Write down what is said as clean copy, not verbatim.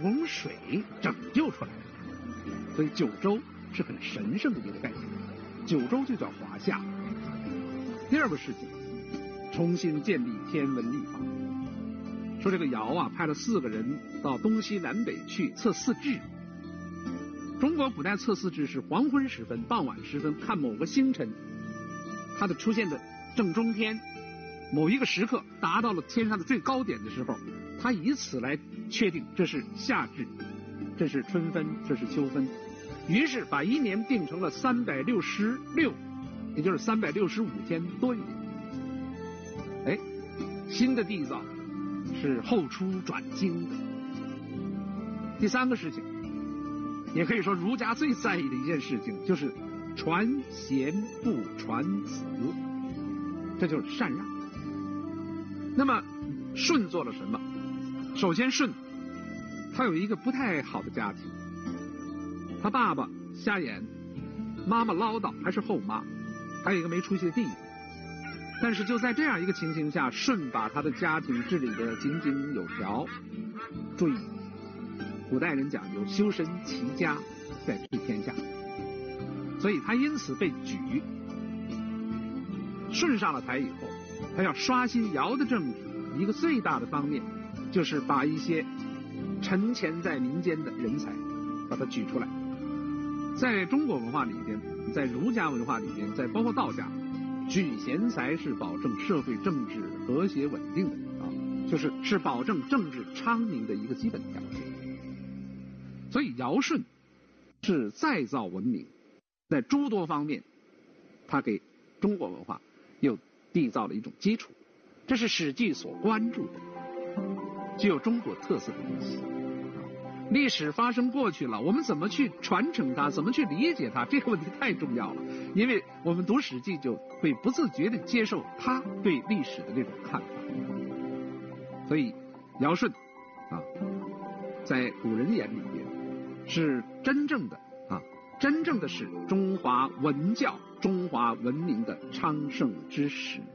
从水拯救出来的。所以九州是很神圣的一个概念，九州就叫华夏。第二个事情，重新建立天文历法。说这个尧啊，派了4个人到东西南北去测四至。中国古代测四至是黄昏时分、傍晚时分看某个星辰，它的出现的正中天，某一个时刻达到了天上的最高点的时候，它以此来确定这是夏至，这是春分，这是秋分。于是把一年定成了366，也就是365天多一点。哎，新的缔造是后出转经的。第三个事情，也可以说儒家最在意的一件事情，就是传贤不传子，这就是禅让。那么舜做了什么？首先舜他有一个不太好的家庭，他爸爸瞎眼，妈妈唠叨，还是后妈，还有一个没出息的弟弟。但是就在这样一个情形下，舜把他的家庭治理得井井有条。注意，古代人讲究修身齐家再治天下，所以他因此被举。舜上了台以后，他要刷新尧的政治，一个最大的方面就是把一些沉潜在民间的人才把他举出来。在中国文化里边，在儒家文化里边，在包括道家，举贤才是保证社会政治和谐稳定的是保证政治昌明的一个基本条件。所以尧舜是再造文明，在诸多方面他给中国文化又缔造了一种基础，这是《史记》所关注的具有中国特色的东西。历史发生过去了，我们怎么去传承它，怎么去理解它，这个问题太重要了。因为我们读《史记》就会不自觉地接受他对历史的这种看法。所以尧舜在古人眼里边是真正的是中华文教、中华文明的昌盛之始。